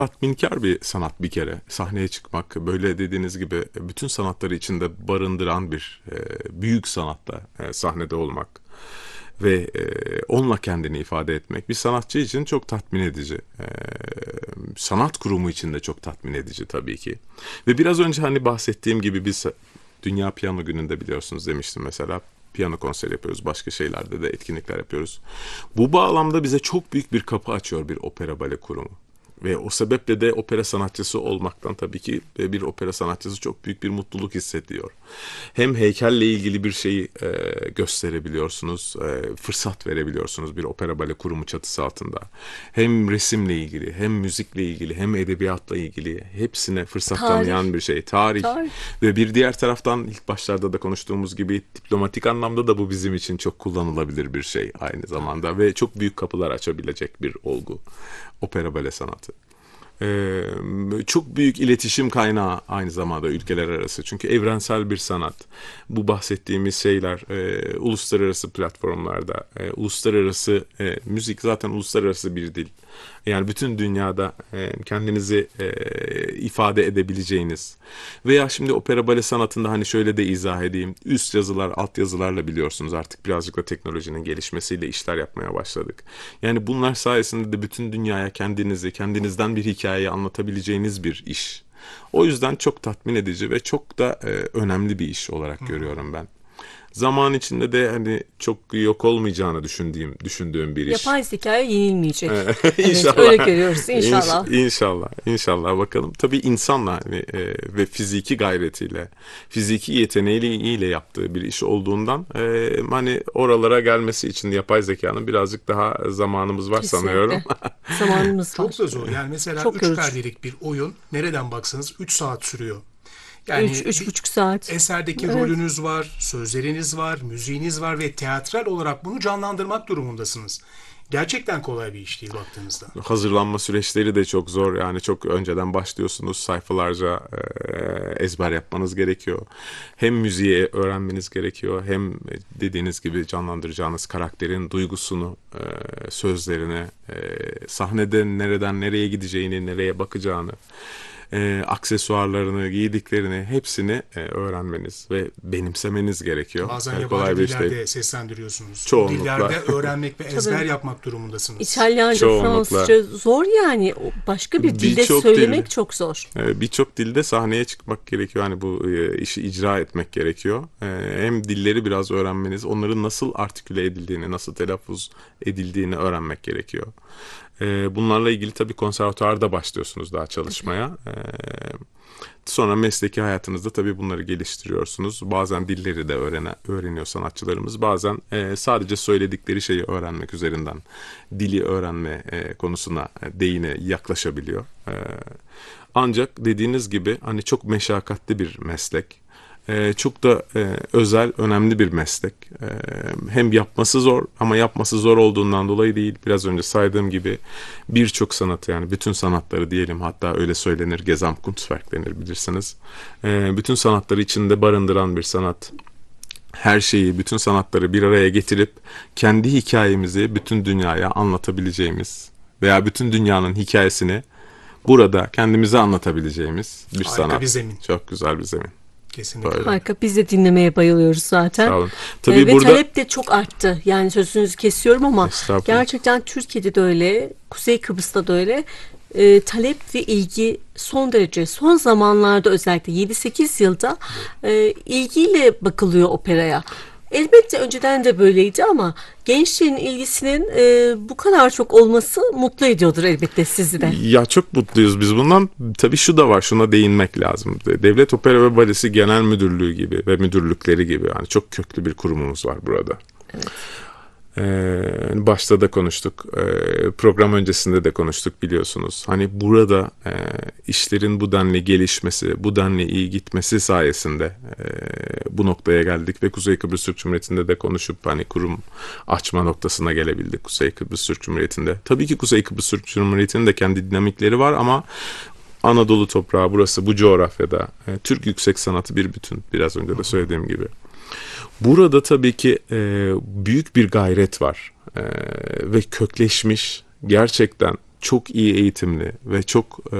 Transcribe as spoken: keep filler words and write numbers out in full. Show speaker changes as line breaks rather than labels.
tatminkar bir sanat bir kere. Sahneye çıkmak, böyle dediğiniz gibi bütün sanatları içinde barındıran bir e, büyük sanatta e, sahnede olmak ve e, onunla kendini ifade etmek bir sanatçı için çok tatmin edici. E, sanat kurumu için de çok tatmin edici tabii ki. Ve biraz önce hani bahsettiğim gibi biz Dünya Piyano Günü'nde biliyorsunuz demiştim mesela. Piyano konseri yapıyoruz. Başka şeylerde de etkinlikler yapıyoruz. Bu bağlamda bize çok büyük bir kapı açıyor bir opera bale kurumu. Ve o sebeple de opera sanatçısı olmaktan tabii ki bir opera sanatçısı çok büyük bir mutluluk hissediyor. Hem heykelle ilgili bir şeyi e, gösterebiliyorsunuz, e, fırsat verebiliyorsunuz bir opera bale kurumu çatısı altında. Hem resimle ilgili, hem müzikle ilgili, hem edebiyatla ilgili hepsine fırsat
Tarih.
tanıyan bir şey. Tarih.
Tarih.
Ve bir diğer taraftan ilk başlarda da konuştuğumuz gibi diplomatik anlamda da bu bizim için çok kullanılabilir bir şey aynı zamanda. Ve çok büyük kapılar açabilecek bir olgu. Opera bale sanatı. Ee, çok büyük iletişim kaynağı aynı zamanda ülkeler arası. Çünkü evrensel bir sanat. Bu bahsettiğimiz şeyler e, uluslararası platformlarda, e, uluslararası e, müzik zaten uluslararası bir dil. Yani bütün dünyada e, kendinizi e, ifade edebileceğiniz veya şimdi opera bale sanatında hani şöyle de izah edeyim. Üst yazılar, alt yazılarla biliyorsunuz artık birazcık da teknolojinin gelişmesiyle işler yapmaya başladık. Yani bunlar sayesinde de bütün dünyaya kendinizi, kendinizden bir hikayeyi anlatabileceğiniz bir iş. O yüzden çok tatmin edici ve çok da e, önemli bir iş olarak görüyorum ben. Zaman içinde de hani çok yok olmayacağını düşündüğüm düşündüğüm bir iş.
Yapay zekaya yenilmeyecek. Evet, öyle
İnşallah.
görüyoruz
İnş,
inşallah.
inşallah. İnşallah bakalım. Tabii insanla hani, e, ve fiziki gayretiyle, fiziki yeteneğiyle yaptığı bir iş olduğundan e, hani oralara gelmesi için yapay zekanın birazcık daha zamanımız var sanıyorum.
Kesinlikle. Zamanımız
Çok
var.
da zor. Yani mesela
Çok
üç
yorucu.
perdelik bir oyun nereden baksanız üç saat sürüyor.
Üç,
Yani
üç
bir
buçuk saat.
eserdeki
Evet.
rolünüz var, sözleriniz var, müziğiniz var ve teatral olarak bunu canlandırmak durumundasınız. Gerçekten kolay bir iş değil baktığınızda.
Hazırlanma süreçleri de çok zor. Yani çok önceden başlıyorsunuz. Sayfalarca e, ezber yapmanız gerekiyor. Hem müziği öğrenmeniz gerekiyor. Hem dediğiniz gibi canlandıracağınız karakterin duygusunu, e, sözlerini, e, sahnede nereden nereye gideceğini, nereye bakacağını, e, aksesuarlarını, giydiklerini hepsini e, öğrenmeniz ve benimsemeniz gerekiyor.
Bazen
E, kolay
yabancı
bir iş değil.
dillerde seslendiriyorsunuz. O
Çoğunlukla.
dillerde öğrenmek ve ezber
Tabii.
yapmak durumundasınız.
İtalyanca,
Çoğunlukla.
Fransızca zor yani. O başka bir dilde
Birçok dil.
söylemek çok zor.
Ee, Birçok dilde sahneye çıkmak gerekiyor. Hani bu e, işi icra etmek gerekiyor. Ee, Hem dilleri biraz öğrenmeniz, onların nasıl artiküle edildiğini, nasıl telaffuz edildiğini öğrenmek gerekiyor. Ee, Bunlarla ilgili tabii konservatuarda başlıyorsunuz daha çalışmaya. Ee, Sonra mesleki hayatınızda tabii bunları geliştiriyorsunuz. Bazen dilleri de öğrene, öğreniyor sanatçılarımız. Bazen e, sadece söyledikleri şeyi öğrenmek üzerinden dili öğrenme e, konusuna e, değine yaklaşabiliyor. E, Ancak dediğiniz gibi hani çok meşakkatli bir meslek. Ee, çok da e, özel, önemli bir meslek. Ee, hem yapması zor ama yapması zor olduğundan dolayı değil. Biraz önce saydığım gibi birçok sanatı yani bütün sanatları diyelim hatta öyle söylenir Gesamtkunstwerk denir bilirsiniz. Ee, bütün sanatları içinde barındıran bir sanat. Her şeyi, bütün sanatları bir araya getirip kendi hikayemizi bütün dünyaya anlatabileceğimiz veya bütün dünyanın hikayesini burada kendimize anlatabileceğimiz bir
Harika bir
sanat.
zemin.
Çok güzel bir zemin.
Kesinlikle.
Böyle.
Harika. Biz de dinlemeye bayılıyoruz zaten.
Sağ olun.
Ee,
Tabii
ve
burada
talep de çok arttı. Yani sözünüzü kesiyorum ama
Estağfurullah.
gerçekten Türkiye'de de öyle, Kuzey Kıbrıs'ta da öyle. Ee, talep ve ilgi son derece, son zamanlarda özellikle yedi sekiz yılda e, ilgiyle bakılıyor operaya. Elbette önceden de böyleydi ama gençlerin ilgisinin e, bu kadar çok olması mutlu ediyordur elbette sizi de.
ya çok mutluyuz biz bundan. Tabii şu da var, şuna değinmek lazım. Devlet Opera ve Balesi Genel Müdürlüğü gibi ve müdürlükleri gibi yani çok köklü bir kurumumuz var burada.
Evet.
Ee, başta da konuştuk, ee, program öncesinde de konuştuk biliyorsunuz. Hani burada e, işlerin bu denli gelişmesi, bu denli iyi gitmesi sayesinde e, bu noktaya geldik ve Kuzey Kıbrıs Türk Cumhuriyeti'nde de konuşup hani kurum açma noktasına gelebildik Kuzey Kıbrıs Türk Cumhuriyeti'nde. Tabii ki Kuzey Kıbrıs Türk Cumhuriyeti'nin de kendi dinamikleri var ama Anadolu toprağı burası, bu coğrafyada e, Türk yüksek sanatı bir bütün, biraz önce de söylediğim gibi. Burada tabii ki e, büyük bir gayret var e, ve kökleşmiş gerçekten çok iyi eğitimli ve çok